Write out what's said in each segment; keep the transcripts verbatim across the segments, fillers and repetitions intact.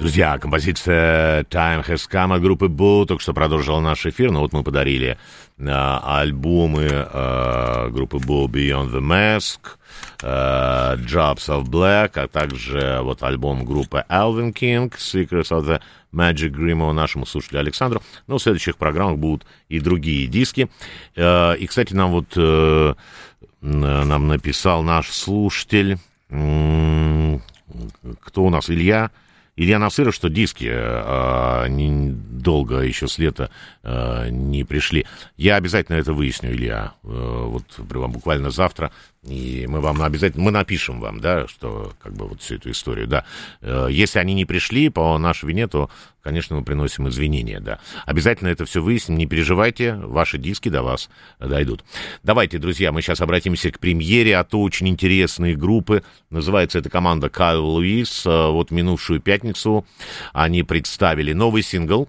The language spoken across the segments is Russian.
Друзья, композиция Time Has Come от группы Bo только что продолжила наш эфир. Ну вот мы подарили э, альбомы э, группы Bo Beyond the Mask, э, Drops of Black, а также вот альбом группы Alvin King, Secrets of the Magic Grimo, нашему слушателю Александру. Но в следующих программах будут и другие диски. Э, и, кстати, нам вот э, нам написал наш слушатель, э, кто у нас, Илья, Илья Насыров, что диски э, не, долго еще с лета э, не пришли. Я обязательно это выясню, Илья, э, вот буквально завтра, и мы вам обязательно, мы напишем вам, да, что как бы вот всю эту историю, да. Э, если они не пришли по нашей вине, то, конечно, мы приносим извинения, да. Обязательно это все выясним, не переживайте, ваши диски до вас дойдут. Давайте, друзья, мы сейчас обратимся к премьере от очень интересной группы. Называется эта команда Кайл Луис. Вот минувшую пятницу они представили новый сингл.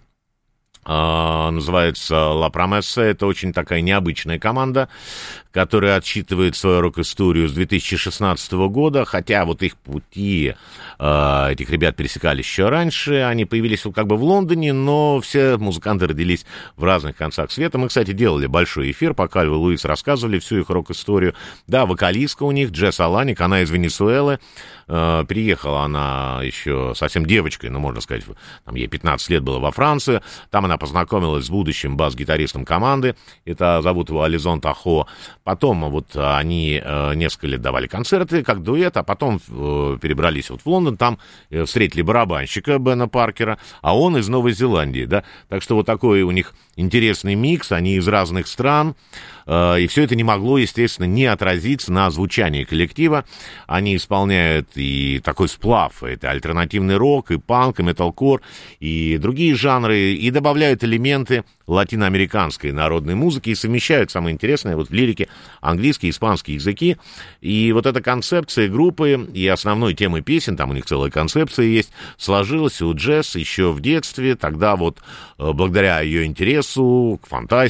Uh, называется «La Promessa». Это очень такая необычная команда, которая отсчитывает свою рок-историю с две тысячи шестнадцатого года, хотя вот их пути, uh, этих ребят пересекались еще раньше, они появились как бы в Лондоне, но все музыканты родились в разных концах света. Мы, кстати, делали большой эфир, пока Кайл Луис рассказывали всю их рок-историю. Да, вокалистка у них, Джесс Аланик, она из Венесуэлы, uh, переехала она еще совсем девочкой, ну, можно сказать, там ей пятнадцать лет было во Францию, там она познакомилась с будущим бас-гитаристом команды, это зовут его Ализон Тахо. Потом вот они э, несколько лет давали концерты как дуэт, а потом э, перебрались вот в Лондон, там э, встретили барабанщика Бена Паркера, а он из Новой Зеландии, да, так что вот такой у них интересный микс, они из разных стран, э, и все это не могло, естественно, не отразиться на звучании коллектива. Они исполняют и такой сплав, это альтернативный рок, и панк, и металкор, и другие жанры, и добавляют элементы латиноамериканской народной музыки и совмещают, самое интересное, вот в лирике английский и испанский языки. И вот эта концепция группы и основной темы песен, там у них целая концепция есть, сложилась у Джесс еще в детстве. Тогда вот благодаря ее интересу к фантастике,